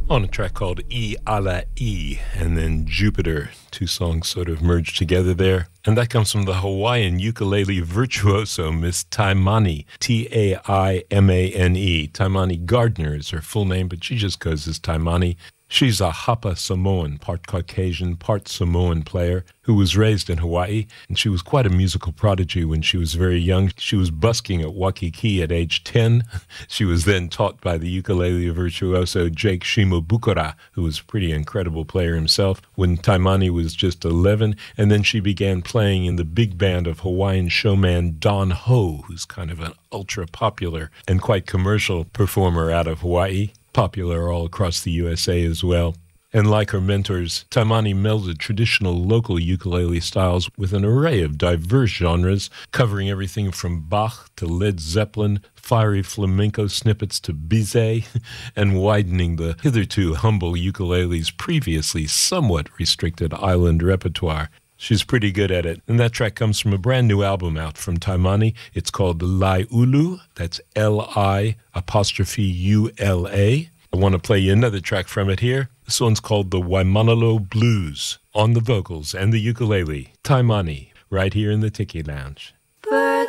on a track called E Ala E, and then Jupiter. Two songs sort of merged together there. And that comes from the Hawaiian ukulele virtuoso, Miss Taimane, Taimane. Taimane Gardner is her full name, but she just goes as Taimane. She's a Hapa Samoan, part Caucasian, part Samoan player who was raised in Hawaii, and she was quite a musical prodigy when she was very young. She was busking at Waikiki at age 10. She was then taught by the ukulele virtuoso Jake Shimabukura, who was a pretty incredible player himself, when Taimane was just 11, and then she began playing in the big band of Hawaiian showman Don Ho, who's kind of an ultra-popular and quite commercial performer out of Hawaii. Popular all across the USA as well. And like her mentors, Taimane melded traditional local ukulele styles with an array of diverse genres, covering everything from Bach to Led Zeppelin, fiery flamenco snippets to Bizet, and widening the hitherto humble ukulele's previously somewhat restricted island repertoire. She's pretty good at it. And that track comes from a brand new album out from Taimane. It's called Laiulu. That's L-I''ula. I want to play you another track from it here. This one's called the Waimanalo Blues, on the vocals and the ukulele. Taimane, right here in the Tiki Lounge.